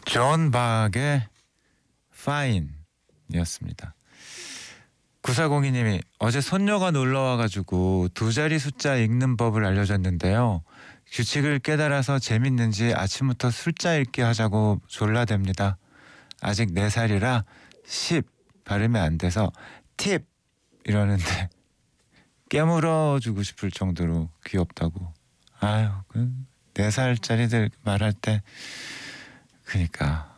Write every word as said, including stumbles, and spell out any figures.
존 박의 Fine 이었습니다. 구사공이 님이 어제 손녀가 놀러와가지고 두 자리 숫자 읽는 법을 알려줬는데요. 규칙을 깨달아서 재밌는지 아침부터 숫자 읽기 하자고 졸라댑니다. 아직 네 살이라 십 발음이 안 돼서 팁 이러는데 깨물어주고 싶을 정도로 귀엽다고. 아유, 그 네 살짜리들 말할 때 그니까